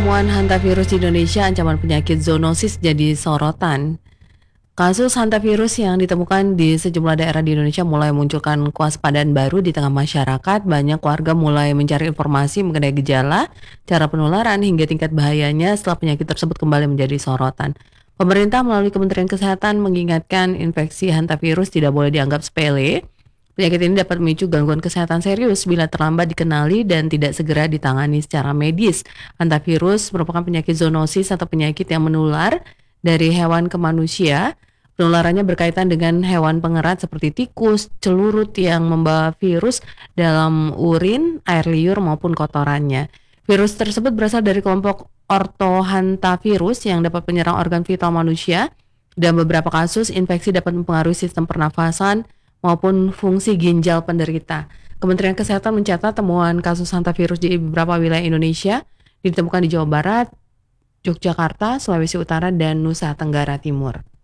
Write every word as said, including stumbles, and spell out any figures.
temuan hantavirus di Indonesia, ancaman penyakit zoonosis jadi sorotan. Kasus hantavirus yang ditemukan di sejumlah daerah di Indonesia mulai munculkan kewaspadaan baru di tengah masyarakat. Banyak warga mulai mencari informasi mengenai gejala, cara penularan, hingga tingkat bahayanya setelah penyakit tersebut kembali menjadi sorotan. Pemerintah melalui Kementerian Kesehatan mengingatkan infeksi hantavirus tidak boleh dianggap sepele. Penyakit ini dapat memicu gangguan kesehatan serius bila terlambat dikenali dan tidak segera ditangani secara medis. Hantavirus merupakan penyakit zoonosis atau penyakit yang menular dari hewan ke manusia. Penularannya berkaitan dengan hewan pengerat seperti tikus, celurit yang membawa virus dalam urin, air liur maupun kotorannya. Virus tersebut berasal dari kelompok orthohantavirus yang dapat menyerang organ vital manusia. Dalam beberapa kasus, infeksi dapat mempengaruhi sistem pernafasan maupun fungsi ginjal penderita. Kementerian Kesehatan mencatat temuan kasus hantavirus di beberapa wilayah Indonesia ditemukan di Jawa Barat, Yogyakarta, Sulawesi Utara, dan Nusa Tenggara Timur.